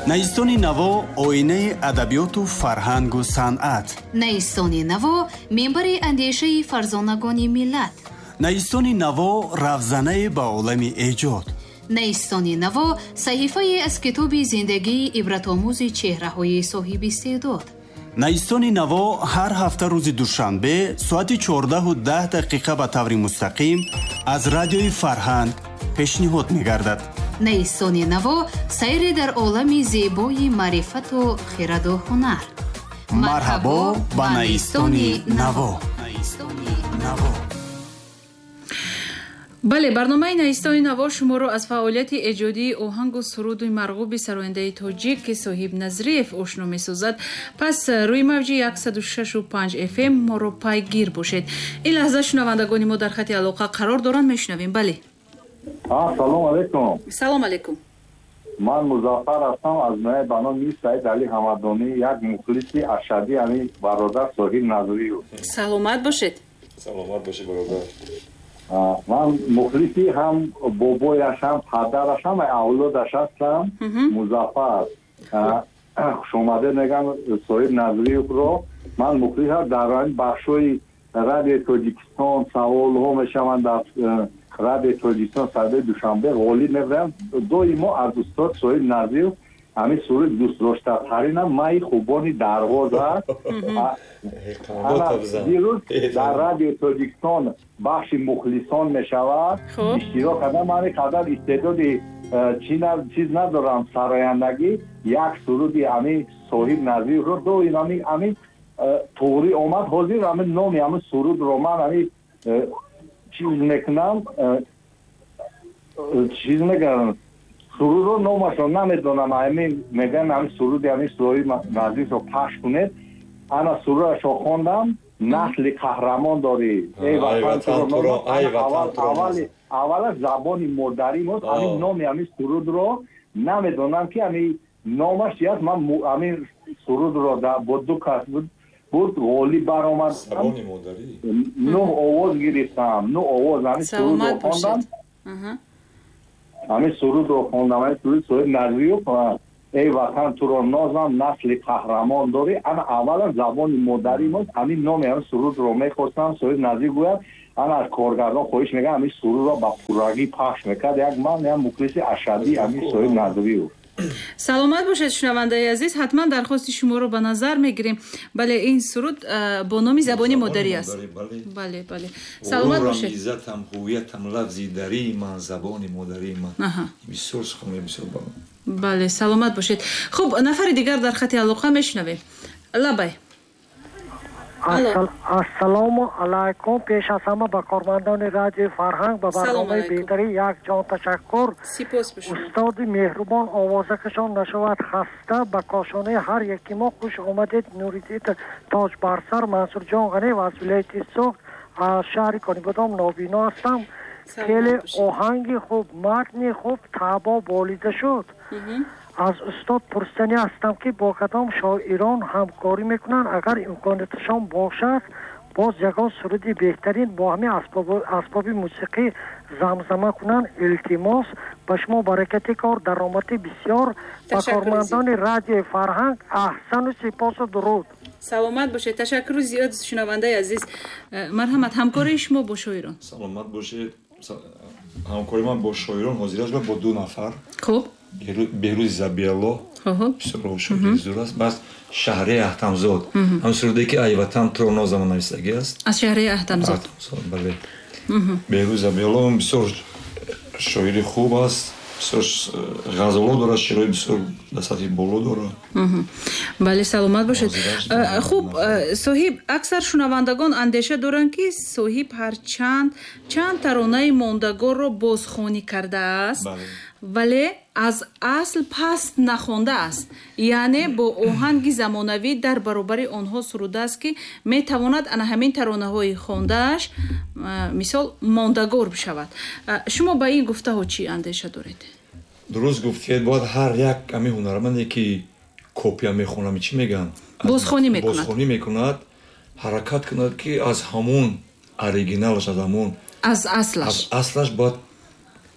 Наистони Наво оинаи адабиёту фарҳангу санъат. Наистони Наво мембари андешаи фарзонагони миллат. Наистони Наво равзанае ба олами эҷод. Наистони Наво саҳифае аз китоби зиндагии ибратомӯзи чеҳраҳои соҳиби истеъдод. Наистони Наво ҳар ҳафта рӯзи душанбе соати 14:10 ба таври мустақим аз радиои Фарҳанг пешниҳод мегардад. Наистони Наво сайре дар олами зебои маърифату хираду ҳунар. Марҳабо ба Наистони Наво. бале, барномаи Наистони Наво шуморо аз фаъолияти эҷодии оҳангу суруду марғуби сарояндаи тоҷик ки Соҳиб Назриев ошно месозад. Пас рӯи мавҷи 106.5 FM моро пайгир бошед. ин лаҳза шунавандагони мо дар хати алоқа қарор доранд. мешунавем. бале. Салом алейкум. салом алейкум. ман Музаффар ҳастам аз ноҳияи ба номи Саид Али Ҳамадонӣ, як мухлиси ашади ами бародар Соҳиб Назриев. саломат бошед. саломат бошед бародар. ман мухлиси ҳам бобояш ҳам падараш ҳам авлодаш ҳастам. Музаффар хушомадед мегам Соҳиб Назриевро. ман мухлисам дар бахшои радиои Тоҷикистон саволҳо мешаванд дар радиои Тоҷикистон саҳифаи душанбе ғолиб мебарам. доимо аз устод Соҳиб Назриев ҳамин суруд дӯстдоштатаринам маи хубони дарвоз аст. дирӯз дар радиои Тоҷикистон бахши мухлисон мешавад. иштирок кардам. ман қадар истеъдоди чиз надорам сарояндагӣ. як суруди ҳамин Соҳиб Назриевро доим ҳамин туғри омад ҳозир ҳамин номи ҳамин сурудро ман ҳамин чиз мекунам. чиз мекунам сурудро номашро намедонам. ҳамин мегӯям ҳамин суруди ҳамин Соҳиб Назриевро пахш кунед. ана сурудашро хондам. насли қаҳрамон дорӣ. аввалаш забони модарӣ мост. ҳамин номи ҳамин сурудро намедонам ки ҳамин номаш чи аст. ман ҳамин сурудро бо ду кас буд ғолиб баромад. нӯҳ овоз гирифтам. нӯҳ овоз ҳамин сурудро хондам. ҳамин сурудро хондам. ҳамин суруди Соҳиб Назриев. эй ватан туро нозам насли қаҳрамон дорӣ. ана аввалаш забони модарӣ мост. ҳамин номи ҳамин сурудро мехостам. Соҳиб Назриев гӯяд ана аз коргардон хоҳиш мекардам ҳамин сурудро ба пуррагӣ пахш мекард. як ман як мухлиси ашади ҳамин Соҳиб Назриев. саломат бошед шунавандаи азиз. ҳатман дархости шуморо ба назар мегирем. бале, ин суруд бо номи забони модарӣ аст. бале. саломат бошед. иззатам ҳувиятам лафзи дарӣ ман забони модарӣ ман. бисёр суханҳои бисёр баланд. бале, саломат бошед. хуб, нафари дигар дар хати алоқа мешунавем. лабай. ассалому алайкум. пеш аз ҳама ба кормандони радиои Фарҳанг ба барномаи беҳтарӣ якҷон ташаккур. устоди меҳрубон овозакашон нашавад хаста ба кошонаи ҳар яки мо хуш омадед. Нуриддин тоҷ бар сар. Мансурҷон Ғаниев аз вилояти Соғд аз шаҳри Конибодом нобино ҳастам. хеле оҳанги хуб, матни хуб табо болида шуд. аз устод пурсиданӣ ҳастам ки бо кадом шоирон ҳамкорӣ мекунанд. агар имконаташон бошад боз ягон суруди беҳтарин бо ҳамин асбоби мусиқӣ замзама кунанд. илтимос ба шумо баракати кор, даромади бисёр. ба кормандони радиои Фарҳанг аҳсану сипосу дуруд. саломат бошед. ташаккури зиёд шунавандаи азиз. марҳамат. ҳамкории шумо бо шоирон? саломат бошед. ҳамкори ман бо шоирон ҳозир аст бо ду нафар. хуб. беҳрӯзи Забиалло бисёр шоири зур аст. баъд Шаҳрияи Аҳтамзод. ҳам суруде ки ай ватан туро нозам нависагӣ аст. аз Шаҳрияи Аҳтамзод. бале. беҳрӯзи Забиалло бисёр шоири хуб аст. бисёр ғазалот дорад. шеърои бисёр дар сатҳи боло дорад. бале, саломат бошед. хуб, Соҳиб, аксар шунавандагон андеша доранд ки Соҳиб ҳар чанд таронаи мондагорро бозхонӣ кардааст, вале аз асл паст нахондааст. яъне бо оҳанги замонавӣ дар баробари онҳо сурудааст ки метавонад ана ҳамин таронаҳои хондааш мисол мондагор бишавад. шумо ба ин гуфтаҳо чӣ андеша доред? дуруст гуфтед. бояд ҳар як ҳамин ҳунарманде ки копия мехонам чӣ мегӯям бозхонӣ мекунад ҳаракат кунад ки аз ҳамун оригиналаш аз ҳамун аз аслаш бояд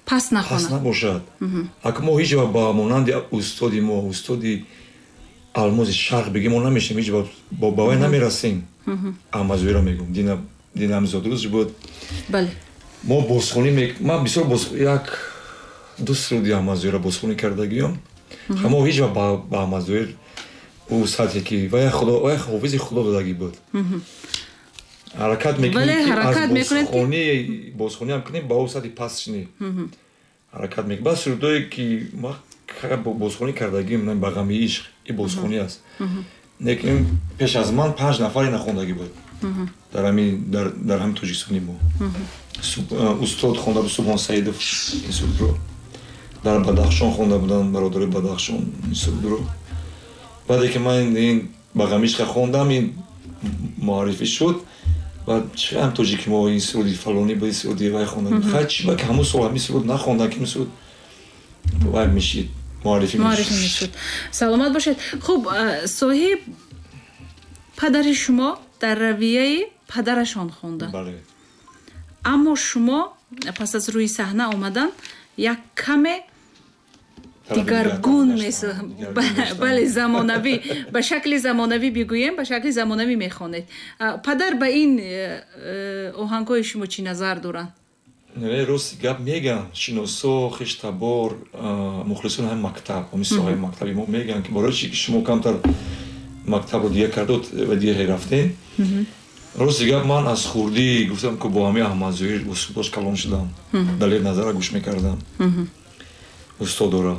пас набошад. Ако мо ҳеҷ вақт ба монанди устоди алмози шарқ бигем, мо намешем, ҳеҷ вақт ба вай намерасем. Аҳмадзоиро мегум, Дина Амзодрӯз буд. Мо бозхонӣ ман бисёр ду суруди Аҳмадзоиро бозхонӣ кардагиам. Мо ҳеҷ вақт ба Аҳмадзоир ӯ сатҳе ки вай ҳофизи худо додагӣ буд. ҳаракат мекунем аз бозхонӣ ҳам кунем ба ӯ сатҳи пасшини ҳаракат мекунем. Баъд сурудое ки бозхонӣ кардагиам ба ғами ишқ и бозхонӣ аст. Лекин пеш аз ман 5 нафаре нахондагӣ буд дар ҳамин Тоҷикистони мо. Устод хонда буд Субҳон Саидов ин сурудро. Дар Бадахшон хонда буданд бародари Бадахшон ин сурудро. баъде ки ман ин ба ғами ишқа хондам, ин муаррифӣ шуд. بعد چه هم توجی که ما این سرودی فلانی با این سرودی وای خوندن خیلی چی با که همون سال همی سرود نخوندن که سرود وای میشید معرفی میشد. سلامت باشید. خب صاحب پدر شما در رویه پدرشان خوندن. بله. اما شما پس از روی صحنه آمدن یک کمه دیگرگون مثل بله زمانوی به شکل زمانوی بگوییم به شکل زمانوی میخوانید. پدر به این آهنگای شما چی نظر دارن؟ نه راستی گپ میگن شناسا خشتبار مخلصون هم مکتب و مثل های مکتبی ما میگن که برای چی که شما کمتر مکتب رو دیگه کردید و دیگه رفتین. راستی گپ من از خوردی گفتم که با همه احمدزایر استاداش کلان شدم. دلیل نظر گوش میکردم. استادورا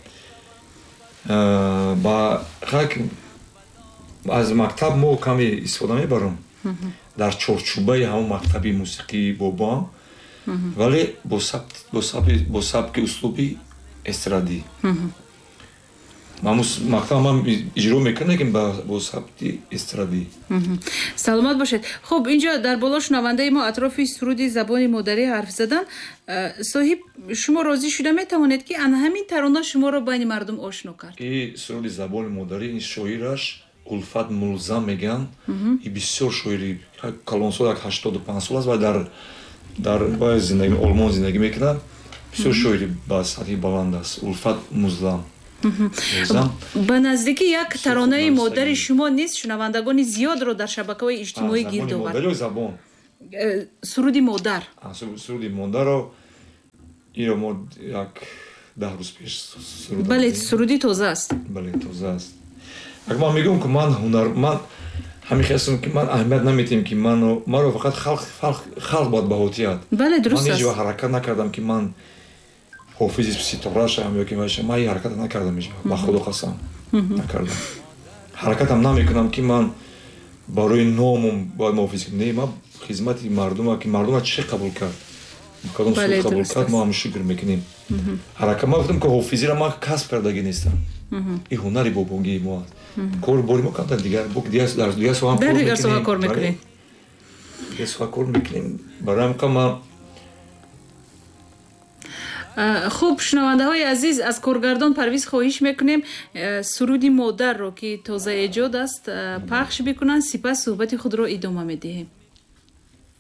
با خاک از مکتب ما کمی استفاده میبرم در چارچوبه همون مکتبی موسیقی بابا ولی با سبک اسلوبی استرادی مکتب هم اجرا میکنه که با سبک استرادی. سلامت باشید. خب اینجا در بالا شنونده ما اطراف سرودی زبان مادری حرف زدن. صاحب شما راضی شده میتوانید که همین ترانه شما رو بین مردم آشنا کرد؟ این سرودی زبان مادری این شاعرش الفت ملزم میگن. این بسیار شاعری کلان سال 85 سال است و در زندگی آلمان زندگی میکنه. بسیار شاعری با سطحی بلند است. الفت ملزم. به نزدیکی یک ترانه مادری شما نیست شنوندگان زیاد رو در شبکه‌های اجتماعی گیر آورد. مادری زبان. سرودی مادر. سرودی مادر رو ایرو ما یک 10 روز پیش سرود. بله سرودی تازه است. بله تازه است. اگه من میگم که من همیشه هستم که من اهمیت نمیدم که من رو فقط خلق باید بهوتیات. بله درست است. من هیچ وقت حرکت نکردم که من حافظ ستاره شم یا که من این حرکت نکردم اینجا با خدا قسم نکردم. حرکتم نمیکنم که من برای نامم باید محافظ کنم. نه من خدمت مردم که مردم چه قبول کرد کدام سوء قبول کرد ما هم شکر میکنیم. حرکت ما گفتم که حافظی را ما کسب کردگی نیستم. این هنری بابونگی ما کار باری ما کردن دیگر دیگر سو هم کار میکنیم. دیگر سو کار میکنیم. برای ما خوب شنونده های عزیز از کارگردان پرویز خواهش میکنیم سرودی مادر رو که تازه ایجاد است پخش بکنن سپس صحبت خود رو ادامه میدهیم.